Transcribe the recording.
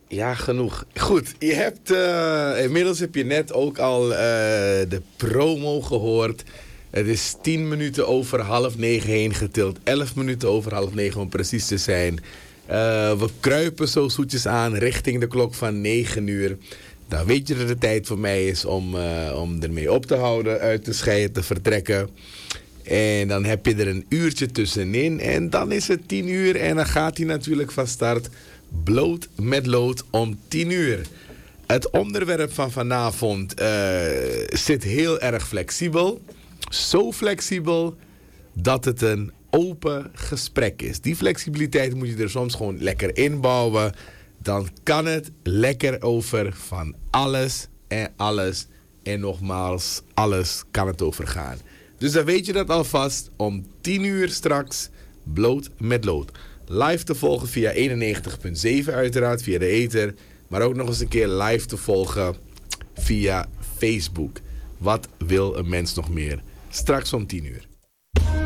Ja, genoeg. Goed, inmiddels heb je net ook al de promo gehoord. Het is 10 minuten over 8:30 heen getild. 11 minuten over 8:30 om precies te zijn. We kruipen zo zoetjes aan richting de klok van 9 uur. Dan weet je dat het tijd voor mij is om ermee op te houden, uit te scheiden, te vertrekken. En dan heb je er een uurtje tussenin. En dan is het 10 uur en dan gaat hij natuurlijk van start. Bloot met lood om 10 uur. Het onderwerp van vanavond zit heel erg flexibel. Zo flexibel dat het een open gesprek is. Die flexibiliteit moet je er soms gewoon lekker inbouwen. Dan kan het lekker over van alles en alles. En nogmaals, alles kan het over gaan. Dus dan weet je dat alvast om 10 uur straks. Bloot met lood. Live te volgen via 91.7 uiteraard, via de ether. Maar ook nog eens een keer live te volgen via Facebook. Wat wil een mens nog meer? Straks om 10 uur.